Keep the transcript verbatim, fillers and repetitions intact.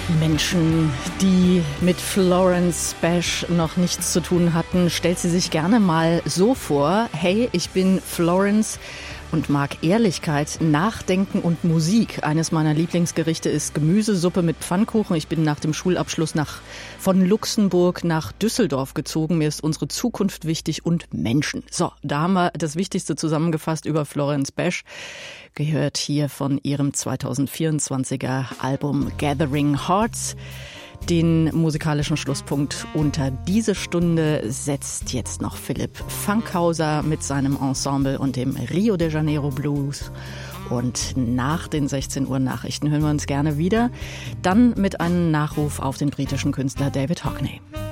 Menschen, die mit Florence Bash noch nichts zu tun hatten, stellt sie sich gerne mal so vor: Hey, ich bin Florence und mag Ehrlichkeit, Nachdenken und Musik. Eines meiner Lieblingsgerichte ist Gemüsesuppe mit Pfannkuchen. Ich bin nach dem Schulabschluss nach, von Luxemburg nach Düsseldorf gezogen. Mir ist unsere Zukunft wichtig und Menschen. So, da haben wir das Wichtigste zusammengefasst über Florence Bash. Gehört hier von ihrem zweitausendvierundzwanziger Album Gathering Hearts. Den musikalischen Schlusspunkt unter diese Stunde setzt jetzt noch Philipp Fankhauser mit seinem Ensemble und dem Rio de Janeiro Blues. Und nach den sechzehn Uhr Nachrichten hören wir uns gerne wieder. Dann mit einem Nachruf auf den britischen Künstler David Hockney.